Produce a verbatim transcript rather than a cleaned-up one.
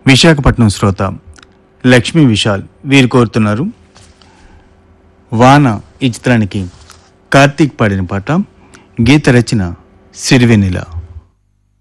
విశాఖపట్నం శ్రోత లక్ష్మీ విశాల్ వీరు కోరుతున్నారు వాన ఈ చిత్రానికి కార్తీక్ పాడిన పాట, గీత రచన సిరివెన్నెల.